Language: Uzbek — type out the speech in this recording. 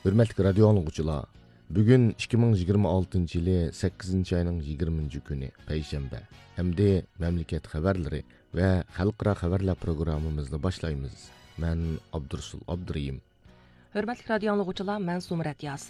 Hürmetli radyo anlıqçılar, bugün 2026 yılı 8 ayının 20 günü Peyşembe. Hemde memleket haberleri ve halkara haberler programımızı başlayımız. Ben Abdursul Abdurrahim. Hörmətli radio dinləyicilər, mən Sumrat Yasir.